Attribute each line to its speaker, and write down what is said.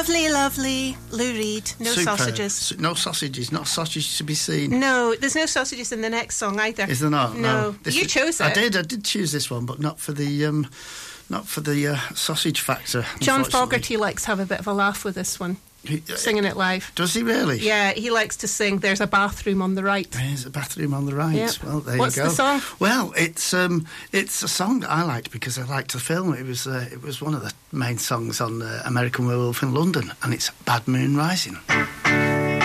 Speaker 1: Lovely, lovely Lou Reed. No
Speaker 2: Superb.
Speaker 1: sausages.
Speaker 2: No sausages. Not sausages to be seen.
Speaker 1: No, there's no sausages in the next song either.
Speaker 2: Is there not?
Speaker 1: No. You chose it.
Speaker 2: I did choose this one, but not for the sausage factor.
Speaker 1: John Fogerty likes to have a bit of a laugh with this one. Singing it live.
Speaker 2: Does he really?
Speaker 1: Yeah, he likes to sing There's a Bathroom on the Right.
Speaker 2: There's a bathroom on the right.
Speaker 1: Yep.
Speaker 2: Well, there
Speaker 1: What's
Speaker 2: you go.
Speaker 1: the song?
Speaker 2: Well, it's a song that I liked because I liked the film. It was one of the main songs on American Werewolf in London, and it's Bad Moon Rising.